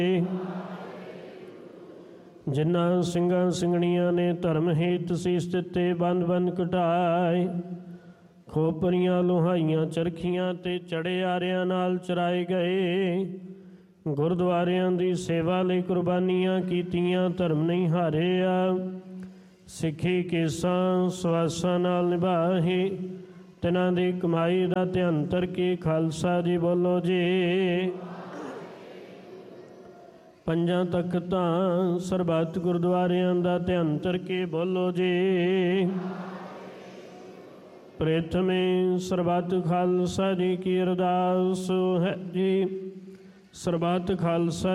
ਜਿਨ੍ਹਾਂ ਸਿੰਘਾਂ ਸਿੰਘਣੀਆਂ ਨੇ ਧਰਮ ਹੇਤ ਸੀਸ ਦਿੱਤੇ, ਬੰਦ ਬੰਦ ਘਟਾਏ, ਖੋਪਰੀਆਂ ਲੋਹਾਈਆਂ ਚਰਖੀਆਂ ਤੇ ਚੜੇ ਆਰਿਆਂ ਨਾਲ ਚਰਾਏ ਗਏ। ਗੁਰਦੁਆਰਿਆਂ ਦੀ ਸੇਵਾ ਲਈ ਕੁਰਬਾਨੀਆਂ ਕੀਤੀਆਂ, ਧਰਮ ਨਹੀਂ ਹਾਰਿਆ। ਸਿੱਖੀ ਕੇਸਾਂ ਸਵਾਸਾਂ ਨਾਲ ਨਿਭਾਹੇ, ਤਿਨਾਂ ਦੀ ਕਮਾਈ ਦਾ ਧਿਆਨ ਧਰ ਕੇ ਖਾਲਸਾ ਜੀ ਬੋਲੋ ਜੀ। ਪੰਜਾਂ ਤਖਤਾਂ ਸਰਬੱਤ ਗੁਰਦੁਆਰਿਆਂ ਦਾ ਧਿਆਨ ਧਰ ਕੇ ਬੋਲੋ ਜੀ। ਪ੍ਰਥਮੇ ਸਰਬੱਤ ਖਾਲਸਾ ਜੀ ਕੀ ਅਰਦਾਸ ਹੈ ਜੀ। ਸਰਬੱਤ ਖਾਲਸਾ